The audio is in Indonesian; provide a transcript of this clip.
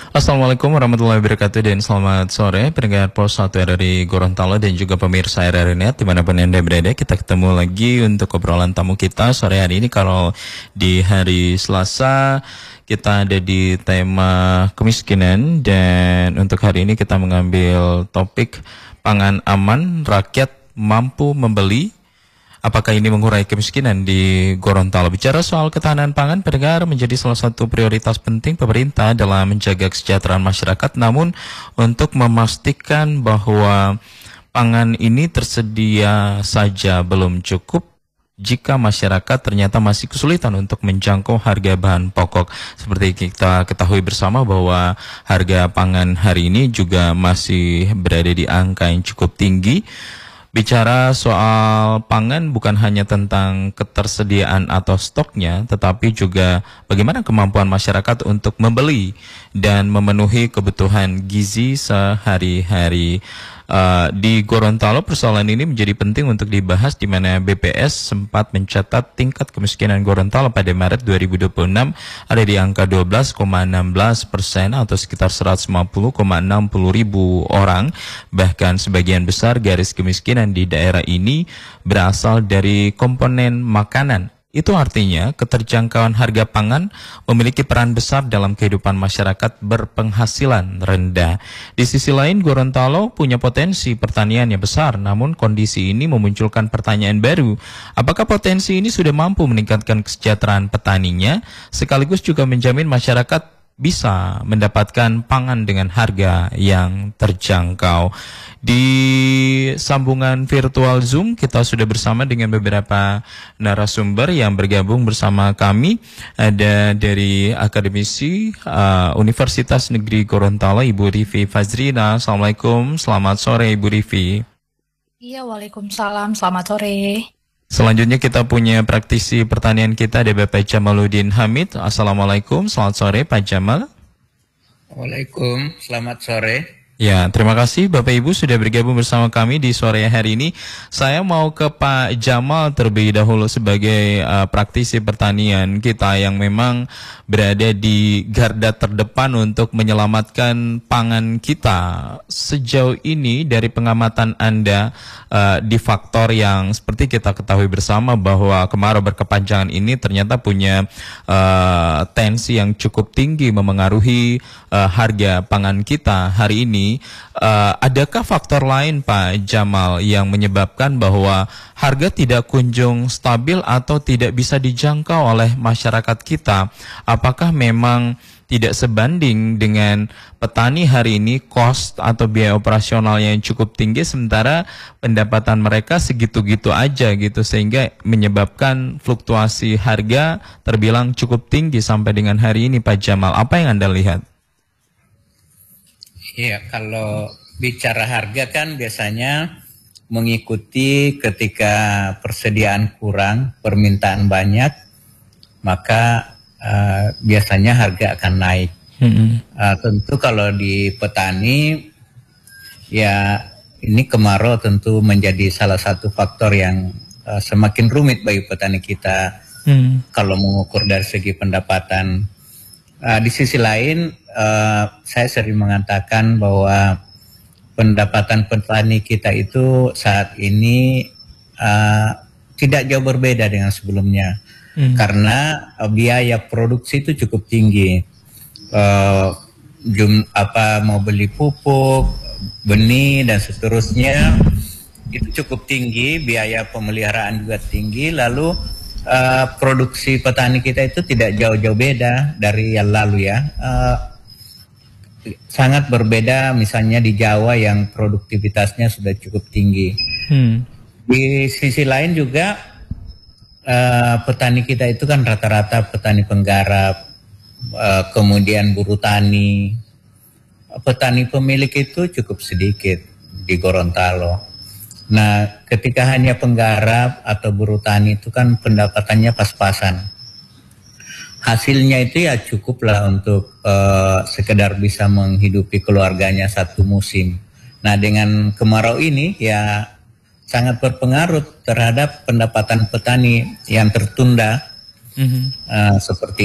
Assalamualaikum warahmatullahi wabarakatuh dan selamat sore pendengar Pos 1 RRI Gorontalo dan juga pemirsa RRI Net dimanapun Anda berada. Kita ketemu lagi untuk obrolan tamu kita sore hari ini. Kalau di hari Selasa kita ada di tema kemiskinan, dan untuk hari ini kita mengambil topik pangan aman, rakyat mampu membeli. Apakah ini mengurai kemiskinan di Gorontalo? Bicara soal ketahanan pangan, pendengar, menjadi salah satu prioritas penting pemerintah dalam menjaga kesejahteraan masyarakat. Namun untuk memastikan bahwa pangan ini tersedia saja belum cukup jika masyarakat ternyata masih kesulitan untuk menjangkau harga bahan pokok. Seperti kita ketahui bersama bahwa harga pangan hari ini juga masih berada di angka yang cukup tinggi. Bicara soal pangan bukan hanya tentang ketersediaan atau stoknya, tetapi juga bagaimana kemampuan masyarakat untuk membeli dan memenuhi kebutuhan gizi sehari-hari. Di Gorontalo persoalan ini menjadi penting untuk dibahas, di mana BPS sempat mencatat tingkat kemiskinan Gorontalo pada Maret 2026 ada di angka 12,16% atau sekitar 150,60 ribu orang. Bahkan sebagian besar garis kemiskinan di daerah ini berasal dari komponen makanan. Itu artinya keterjangkauan harga pangan memiliki peran besar dalam kehidupan masyarakat berpenghasilan rendah. Di sisi lain, Gorontalo punya potensi pertanian yang besar, namun kondisi ini memunculkan pertanyaan baru. Apakah potensi ini sudah mampu meningkatkan kesejahteraan petaninya, sekaligus juga menjamin masyarakat bisa mendapatkan pangan dengan harga yang terjangkau? Di sambungan virtual Zoom kita sudah bersama dengan beberapa narasumber yang bergabung bersama kami. Ada dari akademisi Universitas Negeri Gorontalo, Ibu Rivi Fazrina. Assalamualaikum, selamat sore Ibu Rivi. Iya, waalaikumsalam, selamat sore. Selanjutnya kita punya praktisi pertanian kita, ada Bapak Jamaluddin Hamid. Assalamualaikum, selamat sore Pak Jamal. Waalaikumsalam, selamat sore. Ya, terima kasih Bapak Ibu sudah bergabung bersama kami di sore hari ini. Saya mau ke Pak Jamal terlebih dahulu sebagai praktisi pertanian kita yang memang berada di garda terdepan untuk menyelamatkan pangan kita. Sejauh ini dari pengamatan Anda di faktor yang seperti kita ketahui bersama bahwa kemarau berkepanjangan ini ternyata punya tensi yang cukup tinggi memengaruhi harga pangan kita hari ini. Adakah faktor lain Pak Jamal yang menyebabkan bahwa harga tidak kunjung stabil atau tidak bisa dijangkau oleh masyarakat kita? Apakah memang tidak sebanding dengan petani hari ini cost atau biaya operasional yang cukup tinggi, sementara pendapatan mereka segitu-gitu aja gitu, sehingga menyebabkan fluktuasi harga terbilang cukup tinggi sampai dengan hari ini Pak Jamal? Apa yang Anda lihat? Iya, kalau bicara harga kan biasanya mengikuti ketika persediaan kurang, permintaan banyak, maka biasanya harga akan naik. Tentu kalau di petani, ya ini kemarau tentu menjadi salah satu faktor yang semakin rumit bagi petani kita kalau mengukur dari segi pendapatan. Di sisi lain, saya sering mengatakan bahwa pendapatan petani kita itu saat ini tidak jauh berbeda dengan sebelumnya, karena biaya produksi itu cukup tinggi. Mau beli pupuk, benih dan seterusnya itu cukup tinggi, biaya pemeliharaan juga tinggi, lalu produksi petani kita itu tidak jauh-jauh beda dari yang lalu ya. Sangat berbeda misalnya di Jawa yang produktivitasnya sudah cukup tinggi. Di sisi lain juga petani kita itu kan rata-rata petani penggarap, kemudian buruh tani. Petani pemilik itu cukup sedikit di Gorontalo. Nah, ketika hanya penggarap atau buruh tani itu kan pendapatannya pas-pasan. Hasilnya itu ya cukuplah untuk sekedar bisa menghidupi keluarganya satu musim. Nah, dengan kemarau ini ya sangat berpengaruh terhadap pendapatan petani yang tertunda, seperti